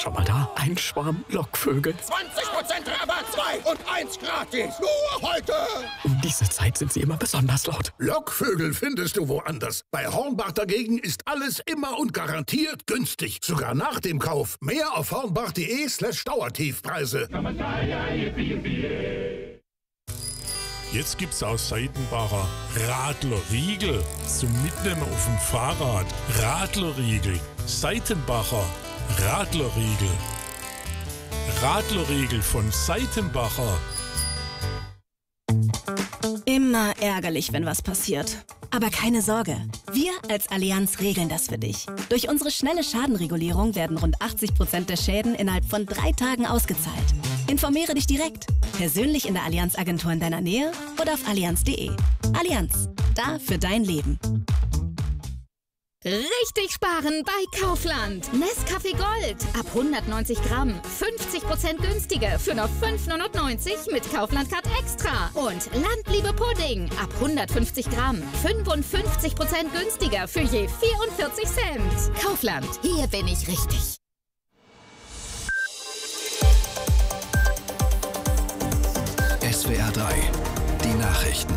Schau mal da, ein Schwarm Lockvögel. 20% Rabatt, 2 und 1 gratis. Nur heute. Um diese Zeit sind sie immer besonders laut. Lockvögel findest du woanders. Bei Hornbach dagegen ist alles immer und garantiert günstig. Sogar nach dem Kauf. Mehr auf hornbach.de/Dauertiefpreise. Jetzt gibt's aus Seitenbacher Radlerriegel zum Mitnehmen auf dem Fahrrad. Radlerriegel. Seitenbacher Radlerriegel. Radlerriegel von Seitenbacher. Immer ärgerlich, wenn was passiert. Aber keine Sorge, wir als Allianz regeln das für dich. Durch unsere schnelle Schadenregulierung werden rund 80% der Schäden innerhalb von 3 Tagen ausgezahlt. Informiere dich direkt, persönlich in der Allianz-Agentur in deiner Nähe oder auf allianz.de. Allianz, da für dein Leben. Richtig sparen bei Kaufland. Nescafé Gold ab 190 Gramm. 50% günstiger für nur 5,99 mit Kaufland Card Extra. Und Landliebe Pudding ab 150 Gramm. 55% günstiger für je 44 Cent. Kaufland, hier bin ich richtig. SWR 3, die Nachrichten.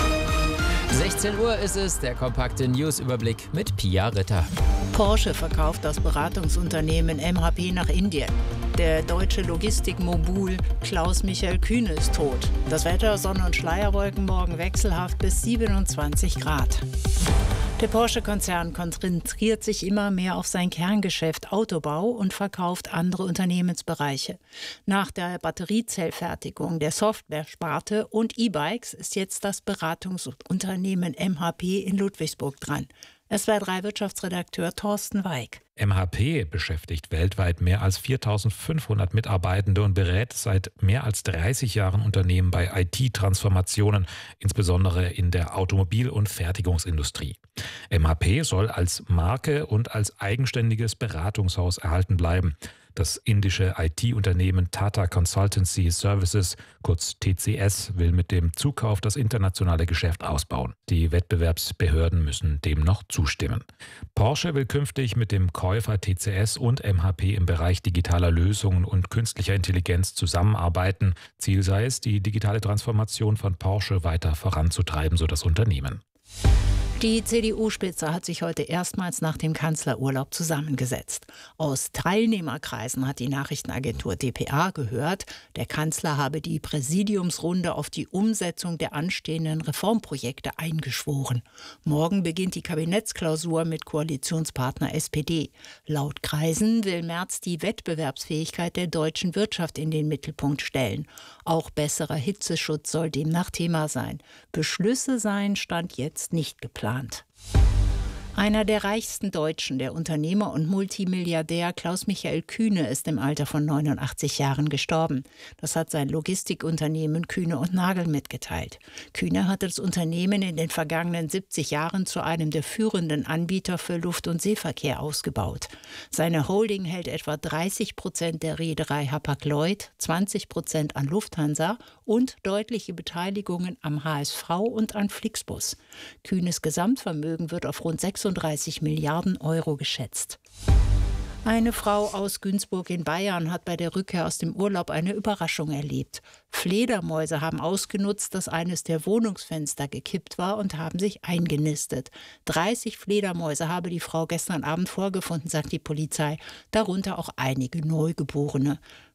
16 Uhr ist es, der kompakte News-Überblick mit Pia Ritter. Porsche verkauft das Beratungsunternehmen MHP nach Indien. Der deutsche Logistikmogul Klaus-Michael Kühne ist tot. Das Wetter, Sonne und Schleierwolken morgen wechselhaft bis 27 Grad. Der Porsche-Konzern konzentriert sich immer mehr auf sein Kerngeschäft Autobau und verkauft andere Unternehmensbereiche. Nach der Batteriezellfertigung, der Software-Sparte und E-Bikes ist jetzt das Beratungsunternehmen MHP in Ludwigsburg dran. SWR 3 Wirtschaftsredakteur Thorsten Weig. MHP beschäftigt weltweit mehr als 4.500 Mitarbeitende und berät seit mehr als 30 Jahren Unternehmen bei IT-Transformationen, insbesondere in der Automobil- und Fertigungsindustrie. MHP soll als Marke und als eigenständiges Beratungshaus erhalten bleiben. Das indische IT-Unternehmen Tata Consultancy Services, kurz TCS, will mit dem Zukauf das internationale Geschäft ausbauen. Die Wettbewerbsbehörden müssen dem noch zustimmen. Porsche will künftig mit dem Käufer TCS und MHP im Bereich digitaler Lösungen und künstlicher Intelligenz zusammenarbeiten. Ziel sei es, die digitale Transformation von Porsche weiter voranzutreiben, so das Unternehmen. Die CDU-Spitze hat sich heute erstmals nach dem Kanzlerurlaub zusammengesetzt. Aus Teilnehmerkreisen hat die Nachrichtenagentur dpa gehört, der Kanzler habe die Präsidiumsrunde auf die Umsetzung der anstehenden Reformprojekte eingeschworen. Morgen beginnt die Kabinettsklausur mit Koalitionspartner SPD. Laut Kreisen will Merz die Wettbewerbsfähigkeit der deutschen Wirtschaft in den Mittelpunkt stellen. Auch besserer Hitzeschutz soll demnach Thema sein. Beschlüsse seien Stand jetzt nicht geplant. Einer der reichsten Deutschen, der Unternehmer und Multimilliardär Klaus-Michael Kühne, ist im Alter von 89 Jahren gestorben. Das hat sein Logistikunternehmen Kühne und Nagel mitgeteilt. Kühne hat das Unternehmen in den vergangenen 70 Jahren zu einem der führenden Anbieter für Luft- und Seeverkehr ausgebaut. Seine Holding hält etwa 30% der Reederei Hapag-Lloyd, 20% an Lufthansa und deutliche Beteiligungen am HSV und an Flixbus. Kühnes Gesamtvermögen wird auf rund 36 Milliarden Euro geschätzt. Eine Frau aus Günzburg in Bayern hat bei der Rückkehr aus dem Urlaub eine Überraschung erlebt. Fledermäuse haben ausgenutzt, dass eines der Wohnungsfenster gekippt war und haben sich eingenistet. 30 Fledermäuse habe die Frau gestern Abend vorgefunden, sagt die Polizei, darunter auch einige Neugeborene.